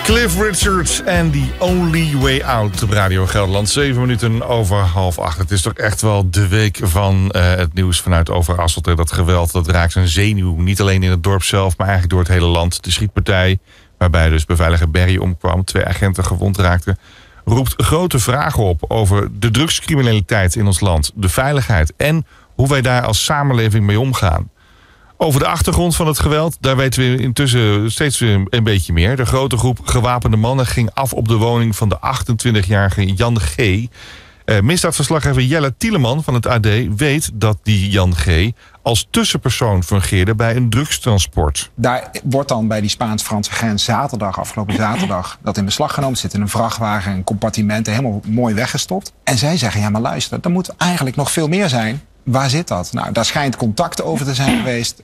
Cliff Richard en The Only Way Out op Radio Gelderland. 7 minuten over 7:30. Het is toch echt wel de week van het nieuws vanuit Overasselt. Dat geweld, dat raakt zijn zenuw. Niet alleen in het dorp zelf, maar eigenlijk door het hele land. De schietpartij, waarbij dus beveiliger Berry omkwam, 2 agenten gewond raakten, roept grote vragen op over de drugscriminaliteit in ons land, de veiligheid en hoe wij daar als samenleving mee omgaan. Over de achtergrond van het geweld, daar weten we intussen steeds een beetje meer. De grote groep gewapende mannen ging af op de woning van de 28-jarige Jan G. Misdaadverslaggever Jelle Tieleman van het AD weet dat die Jan G. als tussenpersoon fungeerde bij een drugstransport. Daar wordt dan bij die Spaans-Franse grens afgelopen zaterdag, dat in beslag genomen. Zit in een vrachtwagen en compartimenten helemaal mooi weggestopt. En zij zeggen, ja maar luister, er moet eigenlijk nog veel meer zijn. Waar zit dat? Nou, daar schijnt contact over te zijn geweest.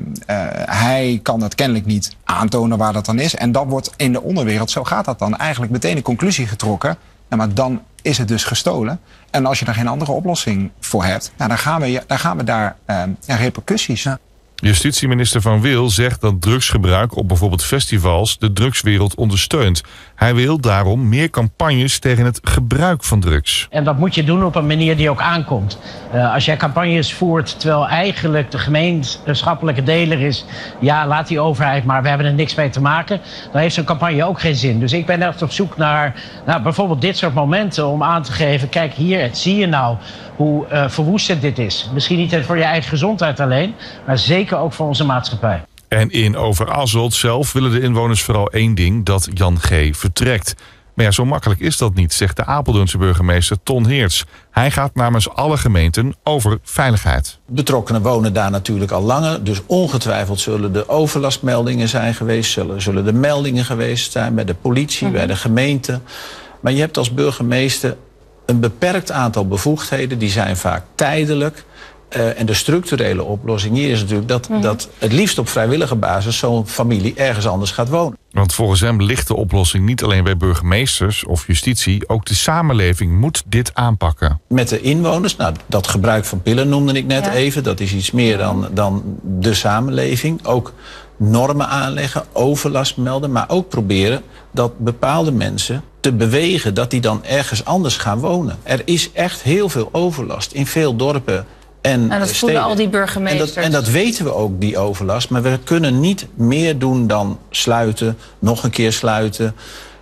Hij kan dat kennelijk niet aantonen waar dat dan is. En dan wordt in de onderwereld, zo gaat dat dan, eigenlijk meteen een conclusie getrokken. Ja, maar dan is het dus gestolen. En als je daar geen andere oplossing voor hebt, nou, dan gaan we daar repercussies. Ja. Justitieminister Van Wil zegt dat drugsgebruik op bijvoorbeeld festivals de drugswereld ondersteunt. Hij wil daarom meer campagnes tegen het gebruik van drugs. En dat moet je doen op een manier die ook aankomt. Als jij campagnes voert terwijl eigenlijk de gemeenschappelijke deler is, ja, laat die overheid maar, we hebben er niks mee te maken, dan heeft zo'n campagne ook geen zin. Dus ik ben echt op zoek naar bijvoorbeeld dit soort momenten om aan te geven, kijk hier, zie je nou hoe verwoestend dit is. Misschien niet voor je eigen gezondheid alleen, maar zeker ook voor onze maatschappij. En in Overasselt zelf willen de inwoners vooral één ding, dat Jan G. vertrekt. Maar ja, zo makkelijk is dat niet, zegt de Apeldoornse burgemeester Ton Heerts. Hij gaat namens alle gemeenten over veiligheid. Betrokkenen wonen daar natuurlijk al langer, dus ongetwijfeld zullen de overlastmeldingen zijn geweest, zullen de meldingen geweest zijn bij de politie, bij de gemeente. Maar je hebt als burgemeester een beperkt aantal bevoegdheden, die zijn vaak tijdelijk. En de structurele oplossing hier is natuurlijk dat het liefst op vrijwillige basis zo'n familie ergens anders gaat wonen. Want volgens hem ligt de oplossing niet alleen bij burgemeesters of justitie, ook de samenleving moet dit aanpakken. Met de inwoners, nou, dat gebruik van pillen noemde ik net even, dat is iets meer dan de samenleving. Ook normen aanleggen, overlast melden, maar ook proberen dat bepaalde mensen te bewegen dat die dan ergens anders gaan wonen. Er is echt heel veel overlast in veel dorpen. En dat voelen al die burgemeesters. En dat weten we ook, die overlast. Maar we kunnen niet meer doen dan sluiten, nog een keer sluiten,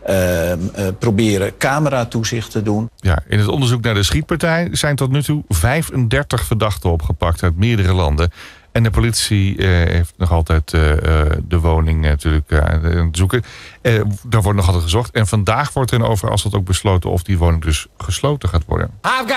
proberen cameratoezicht te doen. Ja, in het onderzoek naar de schietpartij zijn tot nu toe 35 verdachten opgepakt uit meerdere landen. En de politie heeft nog altijd de woning natuurlijk aan het zoeken. Daar wordt nog altijd gezocht. En vandaag wordt er in Overasselt ook besloten of die woning dus gesloten gaat worden.